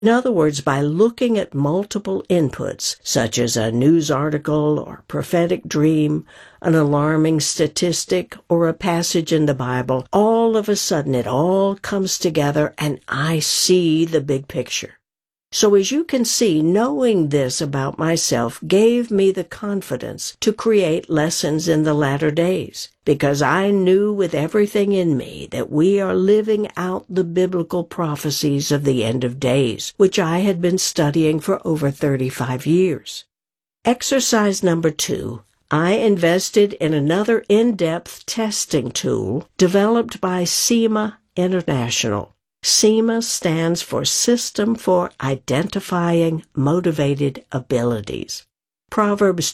In other words, by looking at multiple inputs, such as a news article or prophetic dream, an alarming statistic, or a passage in the Bible, all of a sudden it all comes together and I see the big picture. So as you can see, knowing this about myself gave me the confidence to create Lessons in the Latter Days, because I knew with everything in me that we are living out the biblical prophecies of the end of days, which I had been studying for over 35 years. Exercise number 2. I invested in another in-depth testing tool developed by SEMA International. SEMA stands for System for Identifying Motivated Abilities. Proverbs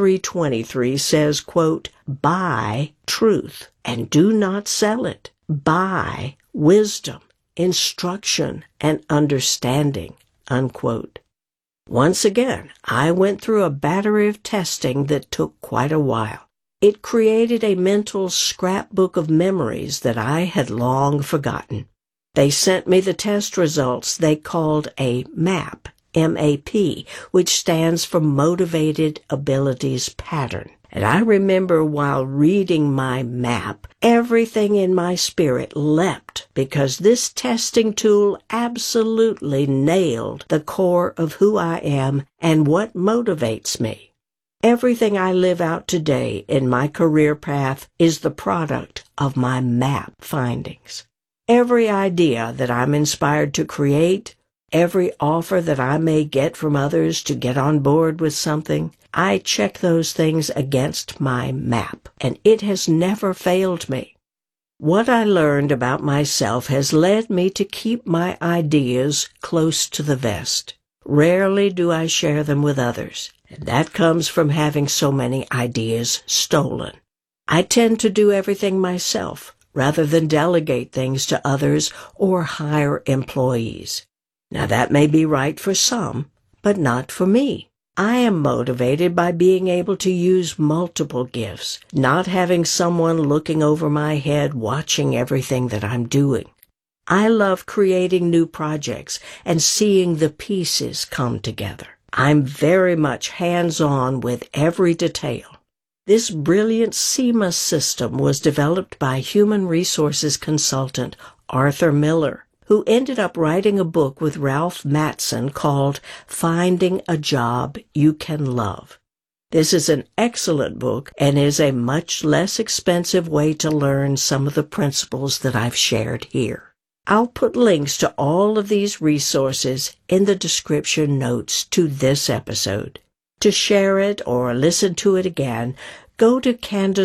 23:23 says, quote, "Buy truth and do not sell it. Buy wisdom, instruction, and understanding," unquote. Once again, I went through a battery of testing that took quite a while. It created a mental scrapbook of memories that I had long forgotten. They sent me the test results they called a MAP, M-A-P, which stands for Motivated Abilities Pattern. And I remember while reading my MAP, everything in my spirit leapt because this testing tool absolutely nailed the core of who I am and what motivates me. Everything I live out today in my career path is the product of my MAP findings. Every idea that I'm inspired to create, every offer that I may get from others to get on board with something, I check those things against my MAP, and it has never failed me. What I learned about myself has led me to keep my ideas close to the vest. Rarely do I share them with others, and that comes from having so many ideas stolen. I tend to do everything myself, rather than delegate things to others or hire employees. Now that may be right for some, but not for me. I am motivated by being able to use multiple gifts, not having someone looking over my head watching everything that I'm doing. I love creating new projects and seeing the pieces come together. I'm very much hands-on with every detail. This brilliant SEMA system was developed by human resources consultant Arthur Miller, who ended up writing a book with Ralph Mattson called Finding a Job You Can Love. This is an excellent book and is a much less expensive way to learn some of the principles that I've shared here. I'll put links to all of these resources in the description notes to this episode. To share it or listen to it again, go to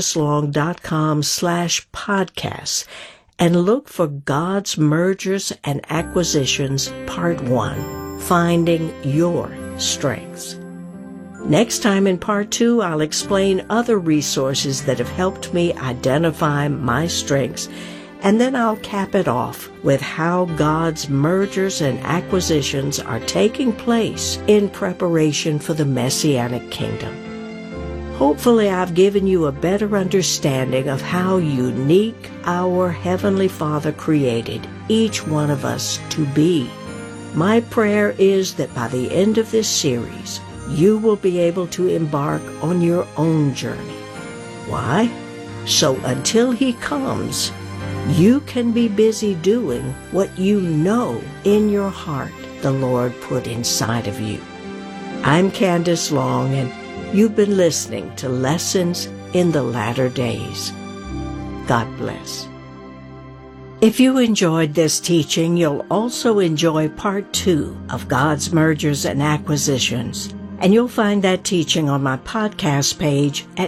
CandaceLong.com/podcasts and look for God's Mergers and Acquisitions Part 1, Finding Your Strengths. Next time in Part 2, I'll explain other resources that have helped me identify my strengths, and then I'll cap it off with how God's mergers and acquisitions are taking place in preparation for the Messianic kingdom. Hopefully I've given you a better understanding of how unique our Heavenly Father created each one of us to be. My prayer is that by the end of this series, you will be able to embark on your own journey. Why? So until He comes, you can be busy doing what you know in your heart the Lord put inside of you. I'm Candace Long, and you've been listening to Lessons in the Latter Days. God bless. If you enjoyed this teaching, you'll also enjoy Part 2 of God's Mergers and Acquisitions, and you'll find that teaching on my podcast page at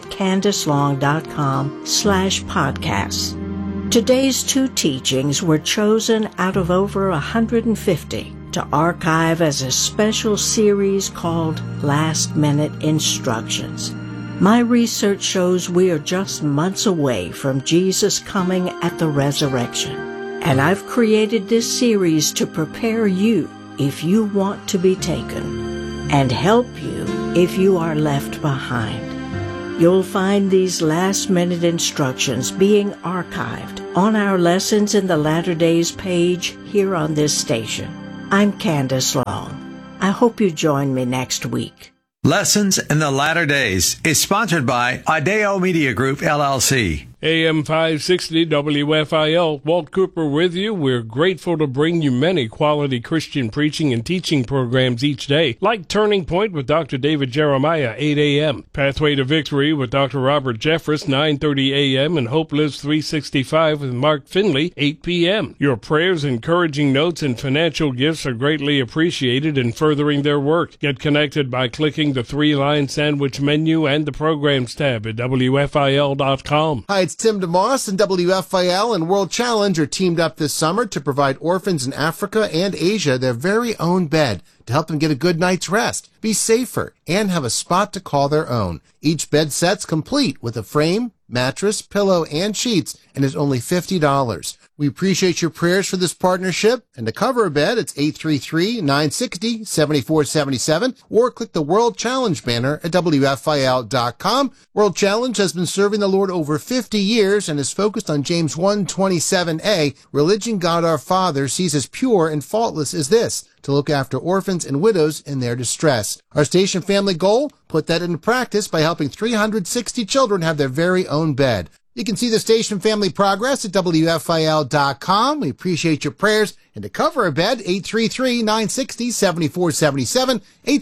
CandaceLong.com/podcasts. Today's 2 teachings were chosen out of over 150 to archive as a special series called Last Minute Instructions. My research shows we are just months away from Jesus coming at the resurrection, and I've created this series to prepare you if you want to be taken, and help you if you are left behind. You'll find these last-minute instructions being archived on our Lessons in the Latter Days page here on this station. I'm Candace Long. I hope you join me next week. Lessons in the Latter Days is sponsored by Ideo Media Group, LLC. AM 560 WFIL, Walt Cooper with you. We're grateful to bring you many quality Christian preaching and teaching programs each day, like Turning Point with Dr. David Jeremiah, 8 a.m., Pathway to Victory with Dr. Robert Jeffress, 9:30 a.m., and Hope Lives 365 with Mark Finley, 8 p.m. Your prayers, encouraging notes, and financial gifts are greatly appreciated in furthering their work. Get connected by clicking the 3-line sandwich menu and the Programs tab at WFIL.com. Hi, it's Tim DeMoss, and WFIL and World Challenge are teamed up this summer to provide orphans in Africa and Asia their very own bed to help them get a good night's rest, be safer, and have a spot to call their own. Each bed set's complete with a frame, mattress, pillow, and sheets, and is only $50. We appreciate your prayers for this partnership, and to cover a bed, it's 833-960-7477, or click the World Challenge banner at WFIL.com. World Challenge has been serving the Lord over 50 years and is focused on James 1:27a. Religion God our Father sees as pure and faultless as this, to look after orphans and widows in their distress. Our station family goal? Put that into practice by helping 360 children have their very own bed. You can see the station family progress at WFIL.com. We appreciate your prayers. And to cover a bed, 833-960-7477,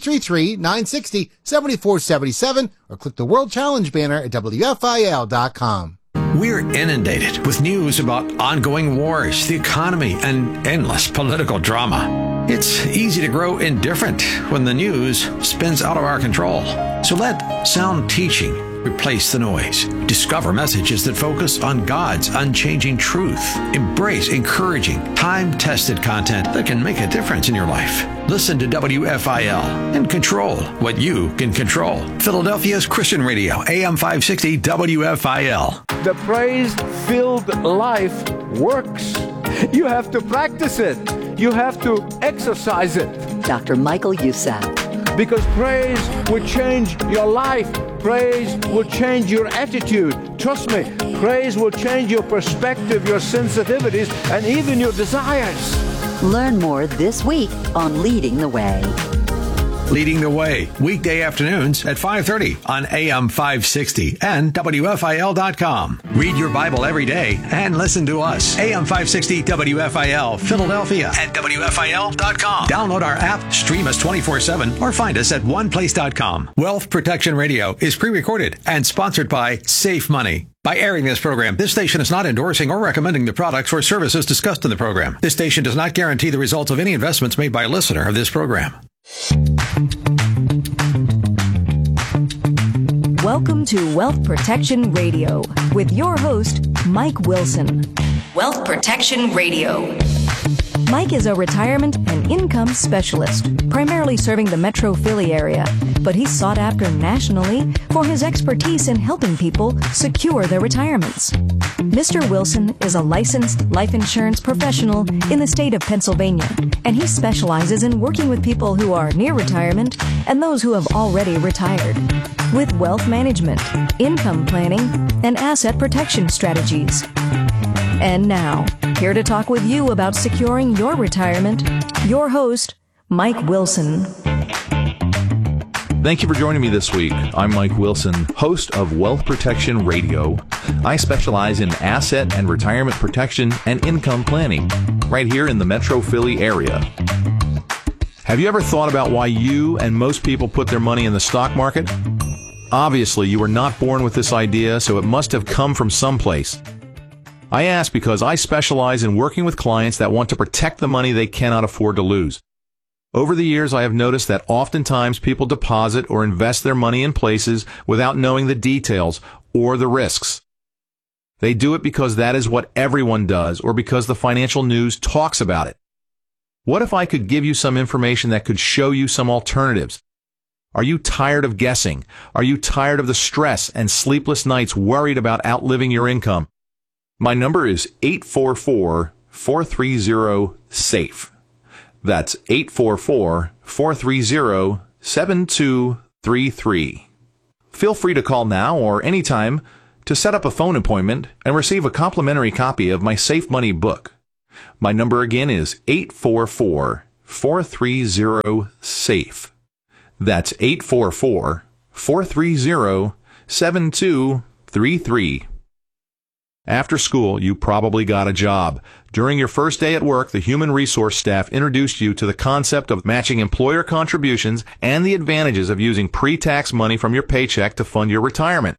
833-960-7477, or click the World Challenge banner at WFIL.com. We're inundated with news about ongoing wars, the economy, and endless political drama. It's easy to grow indifferent when the news spins out of our control. So let sound teaching replace the noise. Discover messages that focus on God's unchanging truth. Embrace encouraging, time-tested content that can make a difference in your life. Listen to WFIL and control what you can control. Philadelphia's Christian Radio, AM 560 WFIL. The praise-filled life works. You have to practice it. You have to exercise it. Dr. Michael Youssef. Because praise will change your life. Praise will change your attitude. Trust me, praise will change your perspective, your sensitivities, and even your desires. Learn more this week on Leading the Way. Leading the Way, weekday afternoons at 5:30 on AM 560 and WFIL.com. Read your Bible every day and listen to us. AM 560 WFIL, Philadelphia at WFIL.com. Download our app, stream us 24/7, or find us at oneplace.com. Wealth Protection Radio is pre-recorded and sponsored by Safe Money. By airing this program, this station is not endorsing or recommending the products or services discussed in the program. This station does not guarantee the results of any investments made by a listener of this program. Welcome to Wealth Protection Radio with your host, Mike Wilson. Wealth Protection Radio. Mike is a retirement and income specialist, primarily serving the Metro Philly area, but he's sought after nationally for his expertise in helping people secure their retirements. Mr. Wilson is a licensed life insurance professional in the state of Pennsylvania, and he specializes in working with people who are near retirement and those who have already retired, with wealth management, income planning, and asset protection strategies. And now, here to talk with you about securing your retirement, your host, Mike Wilson. Thank you for joining me this week. I'm Mike Wilson, host of Wealth Protection Radio. I specialize in asset and retirement protection and income planning right here in the Metro Philly area. Have you ever thought about why you and most people put their money in the stock market? Obviously, you were not born with this idea, so it must have come from someplace. I ask because I specialize in working with clients that want to protect the money they cannot afford to lose. Over the years, I have noticed that oftentimes people deposit or invest their money in places without knowing the details or the risks. They do it because that is what everyone does, or because the financial news talks about it. What if I could give you some information that could show you some alternatives? Are you tired of guessing? Are you tired of the stress and sleepless nights worried about outliving your income? My number is 844-430-SAFE. That's 844-430-7233. Feel free to call now or anytime to set up a phone appointment and receive a complimentary copy of my Safe Money book. My number again is 844-430-SAFE. 844-430-SAFE. That's 844-430-7233. After school, you probably got a job. During your first day at work, the human resource staff introduced you to the concept of matching employer contributions and the advantages of using pre-tax money from your paycheck to fund your retirement.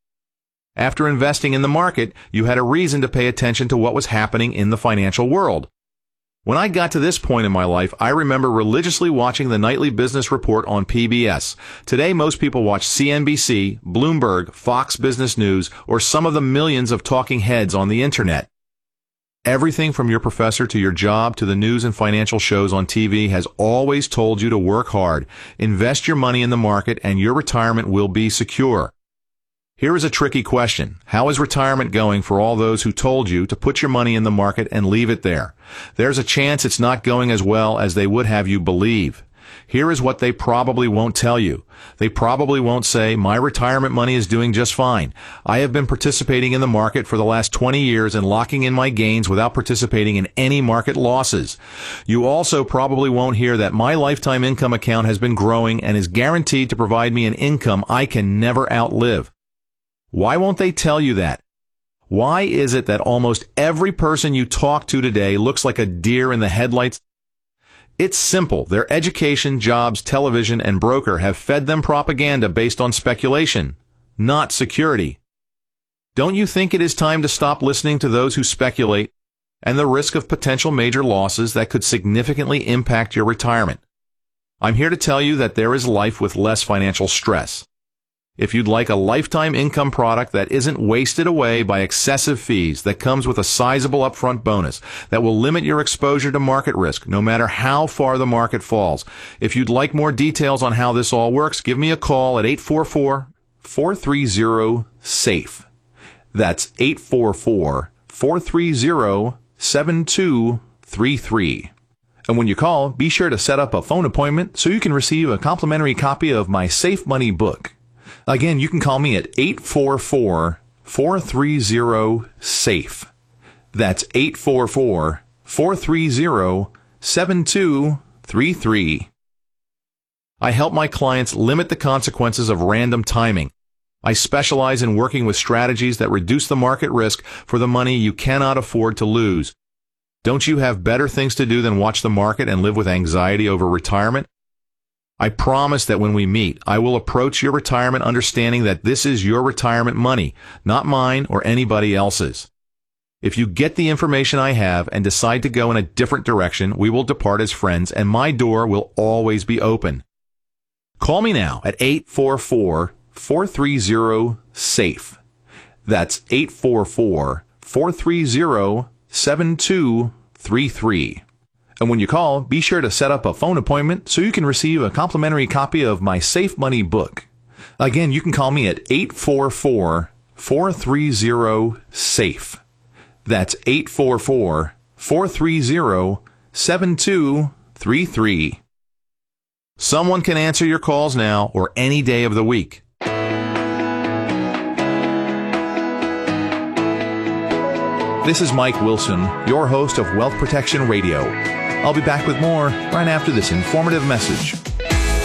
After investing in the market, you had a reason to pay attention to what was happening in the financial world. When I got to this point in my life, I remember religiously watching the nightly business report on PBS. Today, most people watch CNBC, Bloomberg, Fox Business News, or some of the millions of talking heads on the internet. Everything from your professor to your job to the news and financial shows on TV has always told you to work hard, invest your money in the market, and your retirement will be secure. Here is a tricky question. How is retirement going for all those who told you to put your money in the market and leave it there? There's a chance it's not going as well as they would have you believe. Here is what they probably won't tell you. They probably won't say, my retirement money is doing just fine. I have been participating in the market for the last 20 years and locking in my gains without participating in any market losses. You also probably won't hear that my lifetime income account has been growing and is guaranteed to provide me an income I can never outlive. Why won't they tell you that? Why is it that almost every person you talk to today looks like a deer in the headlights? It's simple. Their education, jobs, television, and broker have fed them propaganda based on speculation, not security. Don't you think it is time to stop listening to those who speculate and the risk of potential major losses that could significantly impact your retirement? I'm here to tell you that there is life with less financial stress. If you'd like a lifetime income product that isn't wasted away by excessive fees, that comes with a sizable upfront bonus, that will limit your exposure to market risk no matter how far the market falls. If you'd like more details on how this all works, give me a call at 844-430-SAFE. That's 844-430-7233. And when you call, be sure to set up a phone appointment so you can receive a complimentary copy of my Safe Money book. Again, you can call me at 844-430-SAFE. That's 844-430-7233. I help my clients limit the consequences of random timing. I specialize in working with strategies that reduce the market risk for the money you cannot afford to lose. Don't you have better things to do than watch the market and live with anxiety over retirement? I promise that when we meet, I will approach your retirement understanding that this is your retirement money, not mine or anybody else's. If you get the information I have and decide to go in a different direction, we will depart as friends and my door will always be open. Call me now at 844-430-SAFE. That's 844-430-7233. And when you call, be sure to set up a phone appointment so you can receive a complimentary copy of my Safe Money book. Again, you can call me at 844-430-SAFE. That's 844-430-7233. Someone can answer your calls now or any day of the week. This is Mike Wilson, your host of Wealth Protection Radio. I'll be back with more right after this informative message.